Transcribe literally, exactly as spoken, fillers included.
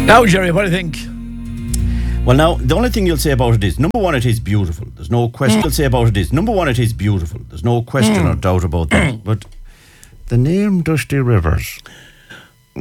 Now, Jerry, what do you think? Well, now, the only thing you'll say about it is, number one, it is beautiful. There's no question. You'll say about it is, number one, it is beautiful. There's no question or doubt about that. But the name Dusty Rivers,